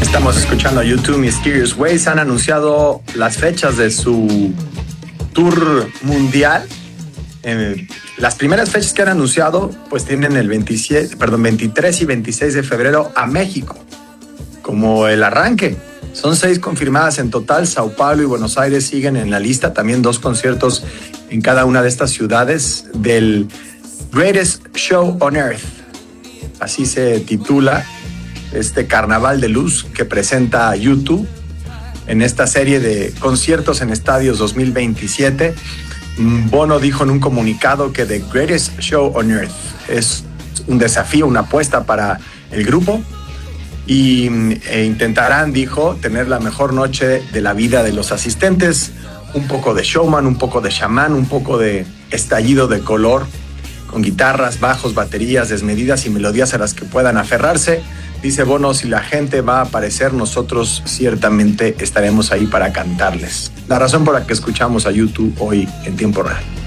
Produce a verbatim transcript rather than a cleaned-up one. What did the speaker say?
Estamos escuchando a U dos Mysterious Ways. Han anunciado las fechas de su tour mundial. Eh, las primeras fechas que han anunciado pues tienen el veintisiete, perdón, veintitrés y veintiséis de febrero a México como el arranque. Son seis confirmadas en total. Sao Paulo y Buenos Aires siguen en la lista. También dos conciertos en cada una de estas ciudades del Greatest Show on Earth. Así se titula este carnaval de luz que presenta U dos en esta serie de conciertos en estadios dos mil veintisiete. Bono dijo en un comunicado que The Greatest Show on Earth es un desafío, una apuesta para el grupo y e intentarán, dijo, tener la mejor noche de la vida de los asistentes, un poco de showman, un poco de chamán, un poco de estallido de color, con guitarras, bajos, baterías desmedidas y melodías a las que puedan aferrarse. Dice Bono, si la gente va a aparecer, nosotros ciertamente estaremos ahí para cantarles. La razón por la que escuchamos a U dos hoy en tiempo real.